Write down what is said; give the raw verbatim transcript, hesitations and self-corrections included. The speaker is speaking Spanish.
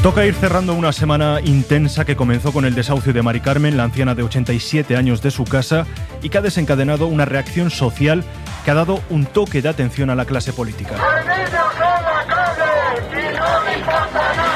Toca ir cerrando una semana intensa que comenzó con el desahucio de Mari Carmen, la anciana de ochenta y siete años, de su casa, y que ha desencadenado una reacción social que ha dado un toque de atención a la clase política. ¡Los niños son la calle y no me importa nada!